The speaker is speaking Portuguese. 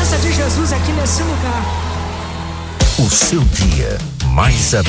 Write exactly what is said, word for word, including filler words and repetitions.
presença de Jesus aqui nesse lugar. O seu dia mais